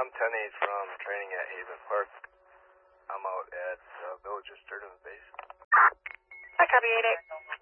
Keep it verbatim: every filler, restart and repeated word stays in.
I'm ten eight from training at Haven Park. I'm out at uh, Villages Tournament Base. I copy eight eight.